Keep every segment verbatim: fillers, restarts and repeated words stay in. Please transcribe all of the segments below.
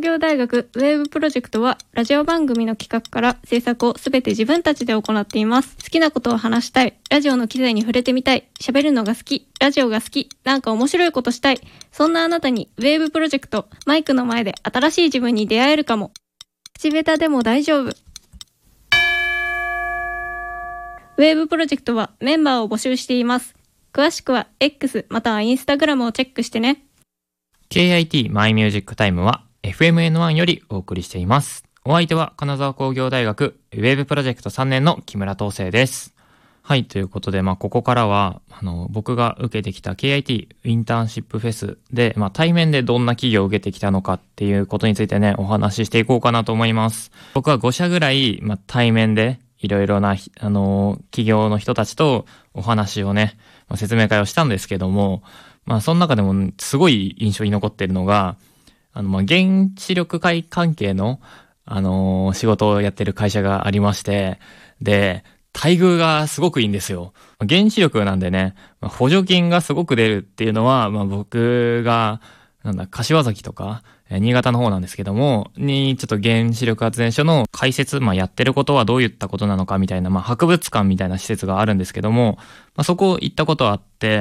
業大学ウェーブプロジェクトはラジオ番組の企画から制作をすべて自分たちで行っています。好きなことを話したい、ラジオの機材に触れてみたい、喋るのが好き、ラジオが好き、なんか面白いことしたい、そんなあなたにウェーブプロジェクト、マイクの前で新しい自分に出会えるかも。口下手でも大丈夫。ウェーブプロジェクトはメンバーを募集しています。詳しくは X または Instagram をチェックしてね。 ケーアイティー マイミュージックタイムは エフエムエヌワン よりお送りしています。お相手は金沢工業大学ウェーブプロジェクトさんねんの木村東生です。はい、ということで、まあ、ここからは、あの、僕が受けてきた ケーアイティー インターンシップフェスで、まあ、対面でどんな企業を受けてきたのかっていうことについてね、お話ししていこうかなと思います。僕はご社ぐらい、まあ、対面で、いろいろな、あの、企業の人たちとお話をね、まあ、説明会をしたんですけども、まあ、その中でもすごい印象に残っているのが、あの、まあ、原子力会関係の、あのー、仕事をやってる会社がありまして、で、待遇がすごくいいんですよ。原子力なんでね、まあ、補助金がすごく出るっていうのは、まあ、僕が、なんだ、柏崎とか、新潟の方なんですけども、に、ちょっと原子力発電所の解説、まあ、やってることはどういったことなのかみたいな、まあ、博物館みたいな施設があるんですけども、まあ、そこ行ったことあって、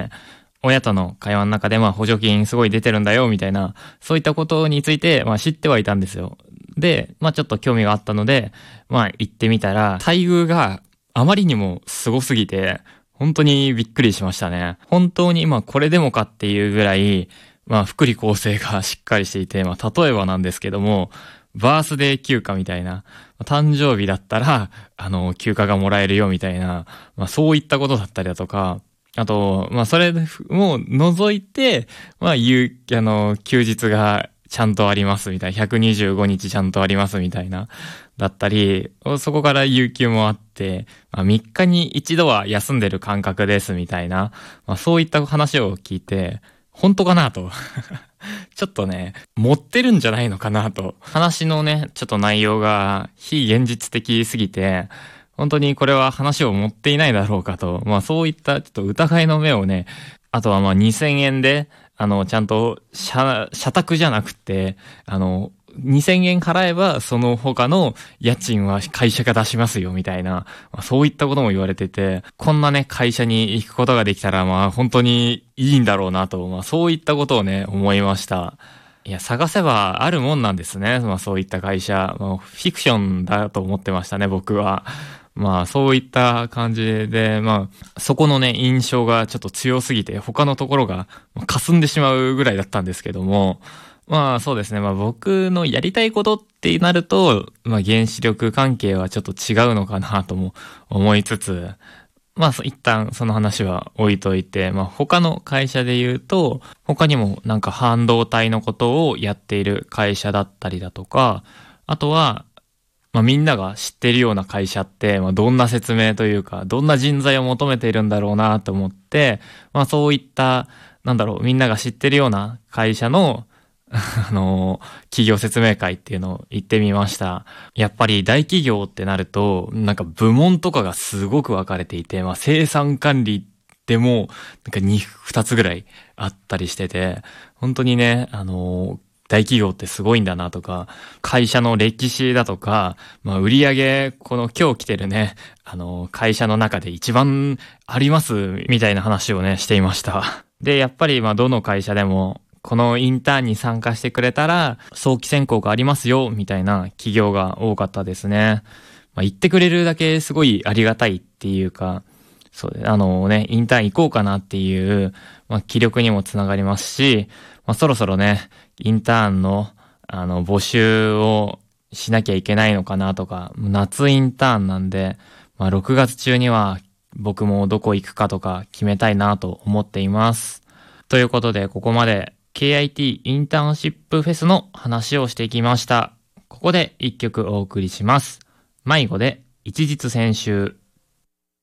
親との会話の中で、まあ、補助金すごい出てるんだよ、みたいな、そういったことについて、まあ、知ってはいたんですよ。で、まあ、ちょっと興味があったので、まあ、行ってみたら、待遇があまりにもすごすぎて、本当にびっくりしましたね。本当に、まあ、これでもかっていうぐらい、まあ、福利厚生がしっかりしていて、まあ、例えばなんですけども、バースデー休暇みたいな、誕生日だったら、あの、休暇がもらえるよみたいな、まあ、そういったことだったりだとか、あと、まあ、それも除いて、まあ、いう、あの、休日がちゃんとありますみたいな、ひゃくにじゅうごにちちゃんとありますみたいな、だったり、そこから有給もあって、まあ、みっかに一度は休んでる感覚ですみたいな、まあ、そういった話を聞いて、本当かなと。ちょっとね、持ってるんじゃないのかなと。話のね、ちょっと内容が非現実的すぎて、本当にこれは話を持っていないだろうかと。まあそういったちょっと疑いの目をね、あとはまあにせんえんで、あの、ちゃんと社、社宅じゃなくて、あの、にせんえん払えばその他の家賃は会社が出しますよみたいな、まあ、そういったことも言われてて、こんなね会社に行くことができたらまあ本当にいいんだろうなと、まあそういったことをね思いました。いや探せばあるもんなんですね。まあそういった会社、まあ、フィクションだと思ってましたね僕は。まあそういった感じで、まあそこのね印象がちょっと強すぎて他のところが霞んでしまうぐらいだったんですけども、まあそうですね。まあ僕のやりたいことってなると、まあ原子力関係はちょっと違うのかなとも思いつつ、まあ一旦その話は置いといて、まあ他の会社で言うと、他にもなんか半導体のことをやっている会社だったりだとか、あとは、まあみんなが知っているような会社って、まあどんな説明というか、どんな人材を求めているんだろうなと思って、まあそういった、なんだろう、みんなが知ってるような会社のあの、企業説明会っていうのを行ってみました。やっぱり大企業ってなると、なんか部門とかがすごく分かれていて、まあ生産管理でも、なんかに、二つぐらいあったりしてて、本当にね、あの、大企業ってすごいんだなとか、会社の歴史だとか、まあ売上、この今日来てるね、あの、会社の中で一番ありますみたいな話をね、していました。で、やっぱりまあどの会社でも、このインターンに参加してくれたら早期選考がありますよみたいな企業が多かったですね。まあ、言ってくれるだけすごいありがたいっていうか、そうあのねインターン行こうかなっていう、まあ、気力にもつながりますし、まあ、そろそろねインターンのあの募集をしなきゃいけないのかなとか、夏インターンなんで、まあ、ろくがつ中には僕もどこ行くかとか決めたいなと思っています。ということでここまでケーアイティー インターンシップフェスの話をしてきました。ここで一曲お送りします。迷子で一日先週。